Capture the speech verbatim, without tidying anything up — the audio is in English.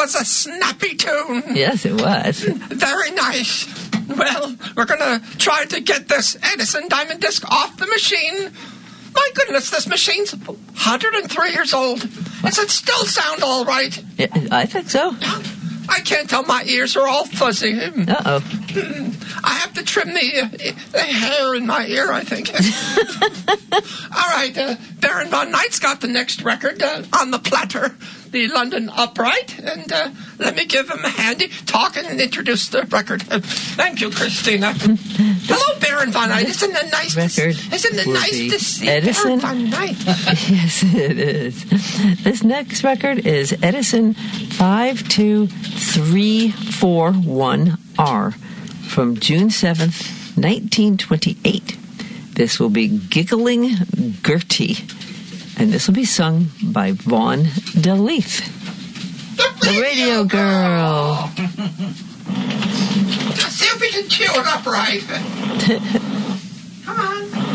was a snappy tune. Yes, it was. Very nice. Well, we're going to try to get this Edison Diamond Disc off the machine. My goodness, this machine's one hundred three years old. Does it still sound all right? Yeah, I think so. I can't tell. My ears are all fuzzy. Uh-oh. I have to trim the, uh, the hair in my ear, I think. All right, uh, Baron von Knight's got the next record uh, on the platter, the London Upright, and uh, let me give him a handy talk and introduce the record. Uh, thank you, Christina. Hello, Baron von Knight. Isn't it nice? Record To, isn't it nice to see Edison? Baron von Knight? Yes, it is. This next record is Edison five two three four one R from June seventh, nineteen twenty-eight. This will be Giggling Gertie, and this will be sung by Vaughn DeLeaf. The The Radio Girl. Let's see if we can cue it up right. Come on.